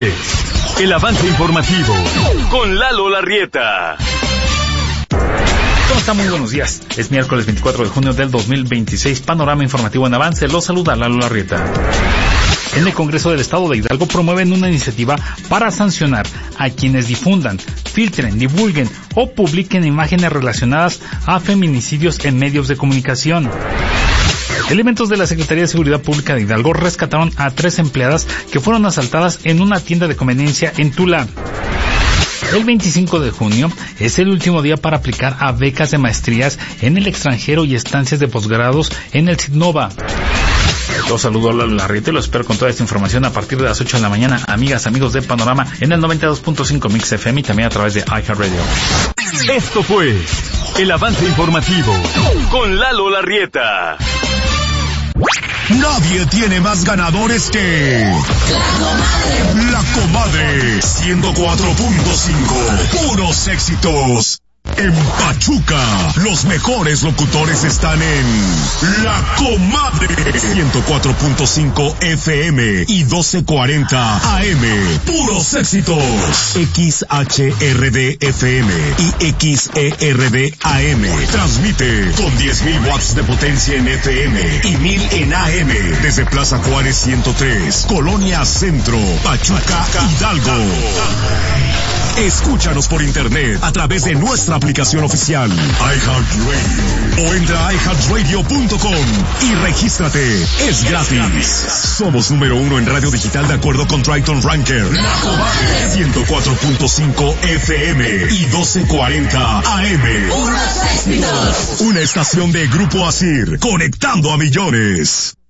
El avance informativo con Lalo Larrieta. ¿Cómo está? Muy buenos días. Es miércoles 24 de junio del 2026. Panorama informativo en avance. Los saluda Lalo Larrieta. En el Congreso del Estado de Hidalgo promueven una iniciativa para sancionar a quienes difundan, filtren, divulguen o publiquen imágenes relacionadas a feminicidios en medios de comunicación. Elementos de la Secretaría de Seguridad Pública de Hidalgo rescataron a 3 empleadas que fueron asaltadas en una tienda de conveniencia en Tula. El 25 de junio es el último día para aplicar a becas de maestrías en el extranjero y estancias de posgrados en el CITNOVA. Los saludo a Lalo Larrieta y los espero con toda esta información a partir de las 8 de la mañana, amigas, amigos de Panorama, en el 92.5 Mix FM y también a través de iHeartRadio. Esto fue el avance informativo con Lalo Larrieta. Nadie tiene más ganadores que La Comadre 104.5. Puros éxitos. En Pachuca, los mejores locutores están en La Comadre 104.5 FM y 1240 AM. Puros éxitos. XHRD FM y XERD AM. Transmite con 10.000 watts de potencia en FM y 1.000 en AM. Desde Plaza Juárez 103, Colonia Centro, Pachuca, Hidalgo. Escúchanos por internet a través de nuestra aplicación oficial iHeartRadio o entra a iHeartRadio.com y regístrate. Es gratis. Somos número 1 en radio digital de acuerdo con Triton Ranker. 104.5 FM y 1240 AM. Una estación de Grupo Asir, conectando a millones.